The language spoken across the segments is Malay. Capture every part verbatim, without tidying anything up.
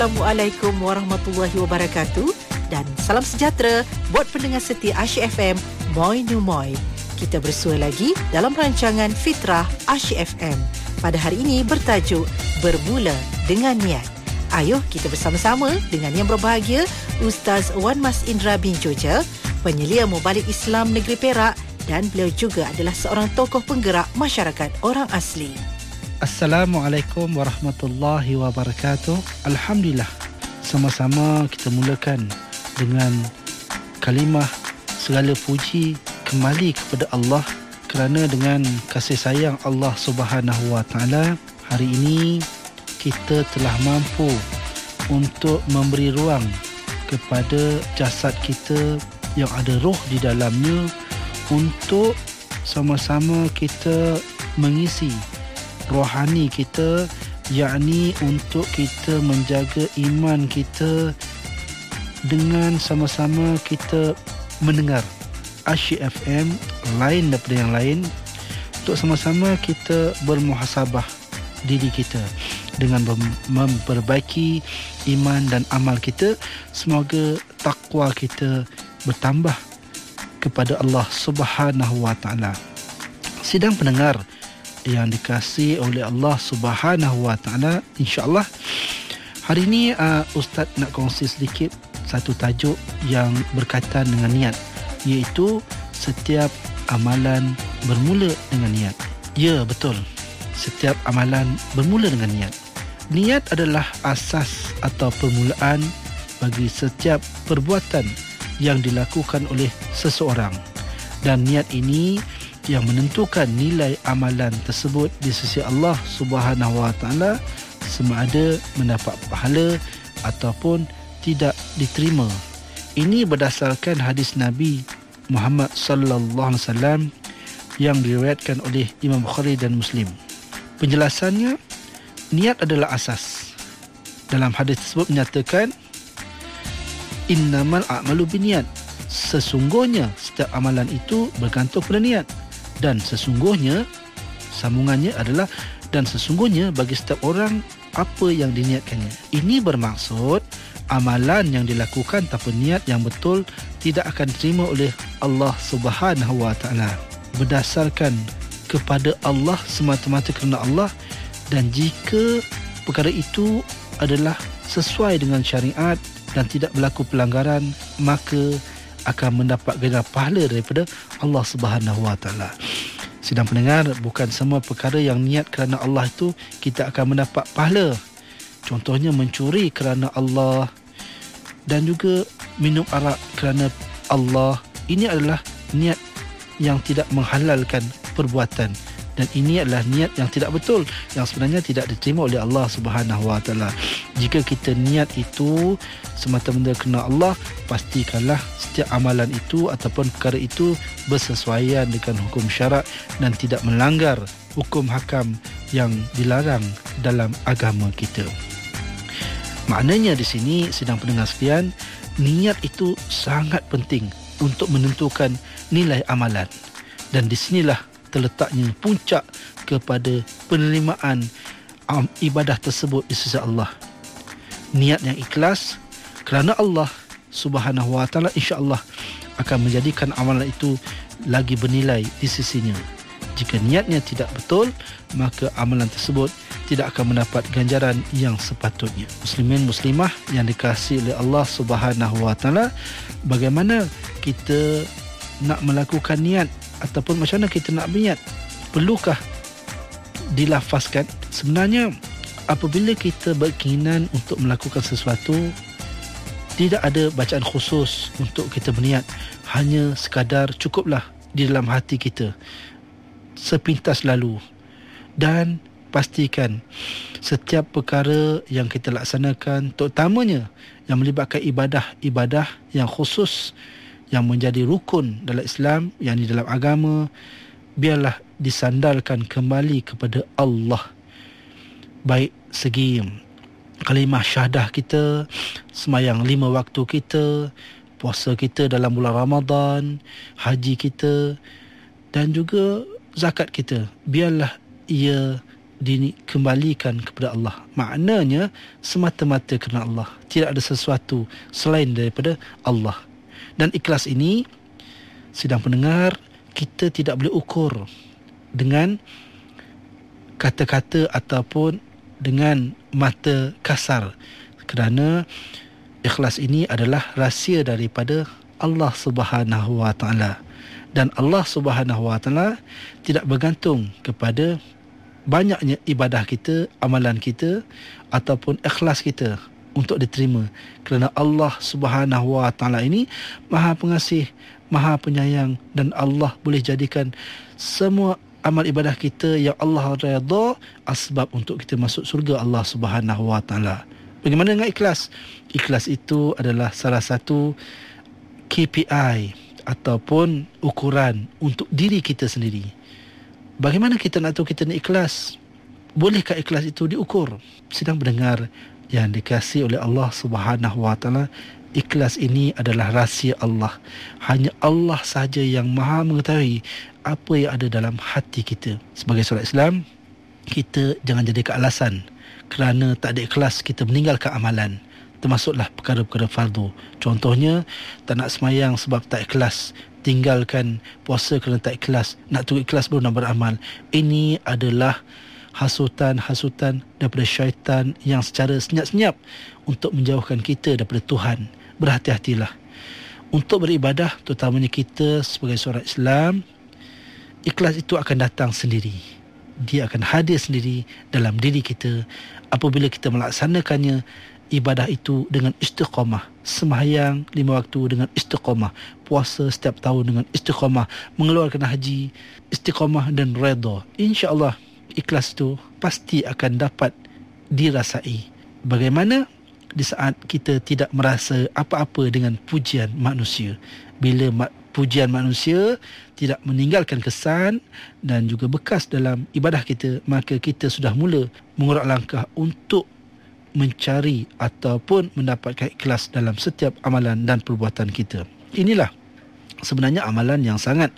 Assalamualaikum warahmatullahi wabarakatuh dan salam sejahtera buat pendengar setia Asyik F M Moi Nu Moi. Kita bersua lagi dalam rancangan Fitrah Asyik F M. Pada hari ini bertajuk Bermula dengan Niat. Ayuh kita bersama-sama dengan yang berbahagia Ustaz Wan Mas Indra bin Joja, penyelia Mubalik Islam Negeri Perak, dan beliau juga adalah seorang tokoh penggerak masyarakat orang asli. Assalamualaikum warahmatullahi wabarakatuh. Alhamdulillah, sama-sama kita mulakan dengan kalimah segala puji kembali kepada Allah, kerana dengan kasih sayang Allah Subhanahu wa taala, hari ini kita telah mampu untuk memberi ruang kepada jasad kita yang ada roh di dalamnya untuk sama-sama kita mengisi rohani kita, yakni untuk kita menjaga iman kita dengan sama-sama kita mendengar Asyik F M lain daripada yang lain, untuk sama-sama kita bermuhasabah diri kita dengan memperbaiki iman dan amal kita. Semoga takwa kita bertambah kepada Allah Subhanahu wa taala. Sidang pendengar yang dikasihi oleh Allah Subhanahu wa taala, insya-Allah hari ini uh, Ustaz nak kongsi sedikit satu tajuk yang berkaitan dengan niat, iaitu setiap amalan bermula dengan niat. Ya, betul. Setiap amalan bermula dengan niat. Niat adalah asas atau permulaan bagi setiap perbuatan yang dilakukan oleh seseorang, dan niat ini yang menentukan nilai amalan tersebut di sisi Allah Subhanahu wa taala, sama ada mendapat pahala ataupun tidak diterima. Ini berdasarkan hadis Nabi Muhammad sallallahu alaihi wasallam yang diriwayatkan oleh Imam Bukhari dan Muslim. Penjelasannya, niat adalah asas. Dalam hadis tersebut menyatakan, innamal a'malu binniyat, sesungguhnya setiap amalan itu bergantung pada niat. Dan sesungguhnya, sambungannya adalah, dan sesungguhnya bagi setiap orang apa yang diniatkannya. Ini bermaksud amalan yang dilakukan tanpa niat yang betul tidak akan diterima oleh Allah Subhanahu wa taala. Berdasarkan kepada Allah, semata-mata kerana Allah, dan jika perkara itu adalah sesuai dengan syariat dan tidak berlaku pelanggaran, maka akan mendapat ganjaran pahala daripada Allah Subhanahu wa taala. Sidang pendengar, bukan semua perkara yang niat kerana Allah itu kita akan mendapat pahala. Contohnya mencuri kerana Allah dan juga minum arak kerana Allah. Ini adalah niat yang tidak menghalalkan perbuatan, dan ini adalah niat yang tidak betul, yang sebenarnya tidak diterima oleh Allah Subhanahu wa taala. Jika kita niat itu semata-mata kerana Allah, pastikanlah setiap amalan itu ataupun perkara itu bersesuaian dengan hukum syarak dan tidak melanggar hukum hakam yang dilarang dalam agama kita. Maknanya di sini, sidang pendengar sekalian, niat itu sangat penting untuk menentukan nilai amalan, dan di sinilah terletaknya puncak kepada penerimaan um, ibadah tersebut di sisi Allah. Niat yang ikhlas kerana Allah Subhanahu wa taala, insya-Allah akan menjadikan amalan itu lagi bernilai di sisinya. Jika niatnya tidak betul, maka amalan tersebut tidak akan mendapat ganjaran yang sepatutnya. Muslimin muslimah yang dikasihi oleh Allah Subhanahu wa taala, bagaimana kita nak melakukan niat ataupun macam mana kita nak berniat? Perlukah dilafazkan? Sebenarnya apabila kita berkeinginan untuk melakukan sesuatu, tidak ada bacaan khusus untuk kita berniat. Hanya sekadar cukuplah di dalam hati kita, sepintas lalu. Dan pastikan setiap perkara yang kita laksanakan, terutamanya yang melibatkan ibadah-ibadah yang khusus, yang menjadi rukun dalam Islam, yang di dalam agama, biarlah disandarkan kembali kepada Allah. Baik segi kalimah syahadah kita, semayang lima waktu kita, puasa kita dalam bulan Ramadan, haji kita, dan juga zakat kita, biarlah ia dikembalikan kepada Allah. Maknanya semata-mata kerana Allah, tidak ada sesuatu selain daripada Allah. Dan ikhlas ini, sidang pendengar, kita tidak boleh ukur dengan kata-kata ataupun dengan mata kasar, kerana ikhlas ini adalah rahsia daripada Allah Subhanahu Wa Taala. Dan Allah Subhanahu Wa Taala tidak bergantung kepada banyaknya ibadah kita, amalan kita ataupun ikhlas kita untuk diterima, kerana Allah Subhanahu Wa Taala ini Maha Pengasih, Maha Penyayang, dan Allah boleh jadikan semua amal ibadah kita yang Allah redha asbab untuk kita masuk surga Allah Subhanahu Wa Taala. Bagaimana dengan ikhlas? Ikhlas itu adalah salah satu K P I ataupun ukuran untuk diri kita sendiri. Bagaimana kita nak tahu kita ni ikhlas? Bolehkah ikhlas itu diukur? Sedang mendengar yang dikasihi oleh Allah Subhanahu Wa Taala, ikhlas ini adalah rahsia Allah. Hanya Allah sahaja yang Maha mengetahui apa yang ada dalam hati kita. Sebagai seorang Islam, kita jangan jadikan alasan kerana tak ada ikhlas kita meninggalkan amalan, termasuklah perkara-perkara fardu. Contohnya, tak nak semayang sebab tak ikhlas, tinggalkan puasa kerana tak ikhlas, nak tunggu ikhlas baru nak beramal. Ini adalah hasutan-hasutan daripada syaitan yang secara senyap-senyap untuk menjauhkan kita daripada Tuhan. Berhati-hatilah untuk beribadah, terutamanya kita sebagai seorang Islam. Ikhlas itu akan datang sendiri. Dia akan hadir sendiri dalam diri kita apabila kita melaksanakannya, ibadah itu dengan istiqamah. Sembahyang lima waktu dengan istiqamah, puasa setiap tahun dengan istiqamah, mengeluarkan haji istiqamah dan redha. InsyaAllah ikhlas itu pasti akan dapat dirasai. Bagaimana di saat kita tidak merasa apa-apa dengan pujian manusia? Bila ma- pujian manusia tidak meninggalkan kesan dan juga bekas dalam ibadah kita, maka kita sudah mula mengurak langkah untuk mencari ataupun mendapatkan ikhlas dalam setiap amalan dan perbuatan kita. Inilah sebenarnya amalan yang sangat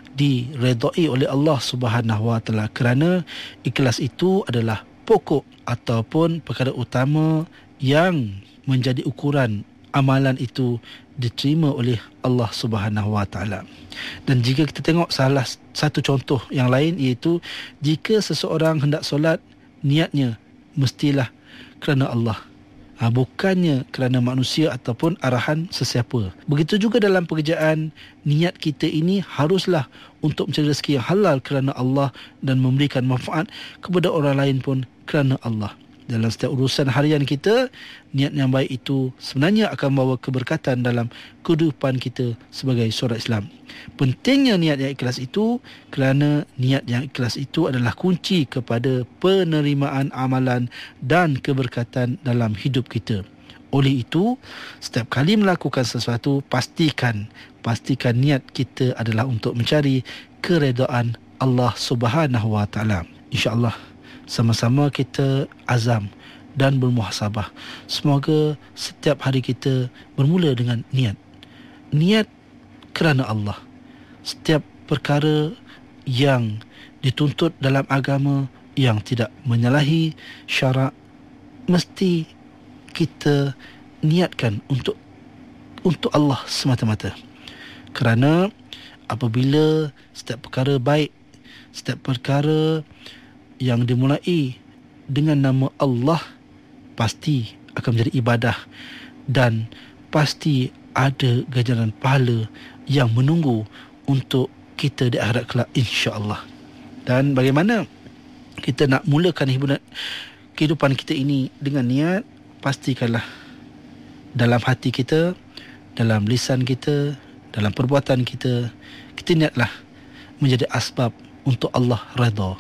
diredai oleh Allah Subhanahu Wa Taala, kerana ikhlas itu adalah pokok ataupun perkara utama yang menjadi ukuran amalan itu diterima oleh Allah Subhanahu Wa Taala. Dan jika kita tengok salah satu contoh yang lain, iaitu jika seseorang hendak solat, niatnya mestilah kerana Allah, ha, bukannya kerana manusia ataupun arahan sesiapa. Begitu juga dalam pekerjaan, niat kita ini haruslah untuk mencari rezeki yang halal kerana Allah dan memberikan manfaat kepada orang lain pun kerana Allah. Dalam setiap urusan harian kita, niat yang baik itu sebenarnya akan membawa keberkatan dalam kehidupan kita sebagai seorang Islam. Pentingnya niat yang ikhlas itu, kerana niat yang ikhlas itu adalah kunci kepada penerimaan amalan dan keberkatan dalam hidup kita. Oleh itu, setiap kali melakukan sesuatu, pastikan pastikan niat kita adalah untuk mencari keredaan Allah Subhanahu Wa Taala. InsyaAllah sama-sama kita azam dan bermuhasabah. Semoga setiap hari kita bermula dengan niat. Niat kerana Allah. Setiap perkara yang dituntut dalam agama yang tidak menyalahi syarak, mesti kita niatkan untuk untuk Allah semata-mata. Kerana apabila setiap perkara baik, setiap perkara yang dimulai dengan nama Allah, pasti akan menjadi ibadah dan pasti ada ganjaran pahala yang menunggu untuk kita di akhirat kelak, insya-Allah. Dan bagaimana kita nak mulakan hiburan kehidupan kita ini dengan niat? Pastikanlah dalam hati kita, dalam lisan kita, dalam perbuatan kita, kita niatlah menjadi asbab untuk Allah redha.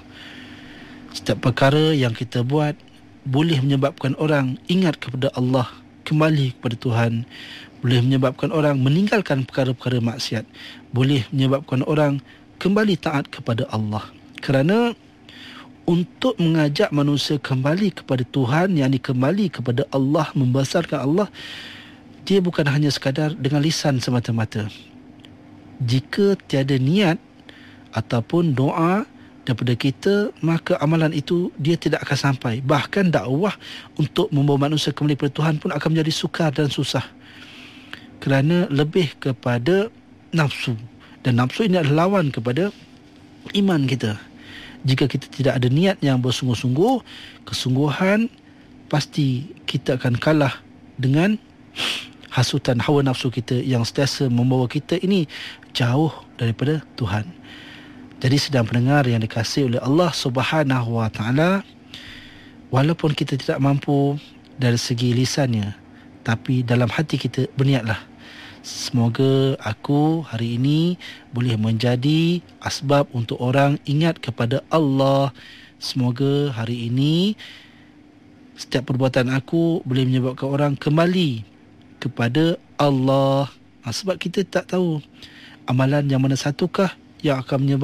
Setiap perkara yang kita buat boleh menyebabkan orang ingat kepada Allah, kembali kepada Tuhan, boleh menyebabkan orang meninggalkan perkara-perkara maksiat, boleh menyebabkan orang kembali taat kepada Allah. Kerana untuk mengajak manusia kembali kepada Tuhan, yakni kembali kepada Allah, membesarkan Allah, dia bukan hanya sekadar dengan lisan semata-mata. Jika tiada niat ataupun doa daripada kita, maka amalan itu dia tidak akan sampai. Bahkan dakwah untuk membawa manusia kembali kepada Tuhan pun akan menjadi sukar dan susah, kerana lebih kepada nafsu, dan nafsu ini adalah lawan kepada iman kita. Jika kita tidak ada niat yang bersungguh-sungguh, kesungguhan, pasti kita akan kalah dengan hasutan hawa nafsu kita yang sentiasa membawa kita ini jauh daripada Tuhan. Jadi sedang pendengar yang dikasihi oleh Allah Subhanahu Wa Taala, walaupun kita tidak mampu dari segi lisannya, tapi dalam hati kita berniatlah, semoga aku hari ini boleh menjadi asbab untuk orang ingat kepada Allah. Semoga hari ini setiap perbuatan aku boleh menyebabkan orang kembali kepada Allah. Ha, sebab kita tak tahu amalan yang mana satukah yang akan menyebabkan